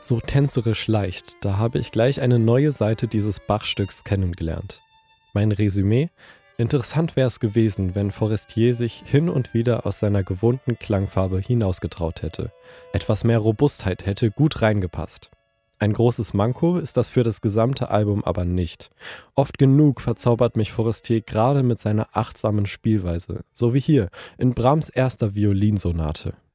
So tänzerisch leicht, da habe ich gleich eine neue Seite dieses Bach-Stücks kennengelernt. Mein Resümee? Interessant wäre es gewesen, wenn Forestier sich hin und wieder aus seiner gewohnten Klangfarbe hinausgetraut hätte. Etwas mehr Robustheit hätte gut reingepasst. Ein großes Manko ist das für das gesamte Album aber nicht. Oft genug verzaubert mich Forestier gerade mit seiner achtsamen Spielweise, so wie hier in Brahms erster Violinsonate.